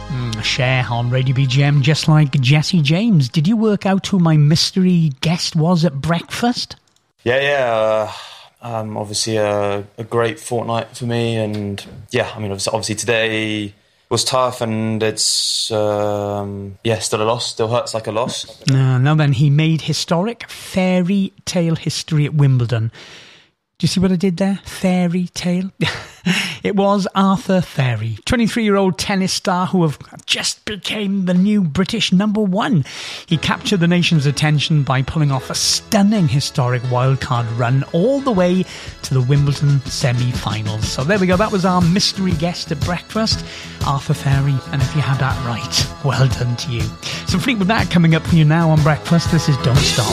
Cher on Radio BGM, just like Jesse James. Did you work out who my mystery guest was at breakfast? Yeah. Obviously a great fortnight for me, and yeah, I mean, obviously today was tough, and it's still a loss, still hurts like a loss. Now then, he made historic fairy tale history at Wimbledon. Do you see what I did there? Fairy tale? It was Arthur Fairy, 23-year-old tennis star who have just became the new British number one. He captured the nation's attention by pulling off a stunning historic wildcard run all the way to the Wimbledon semi-finals. So there we go, that was our mystery guest at breakfast, Arthur Fairy, and if you had that right, well done to you. Some Fleetwood Mac coming up for you now on breakfast. This is Don't Stop.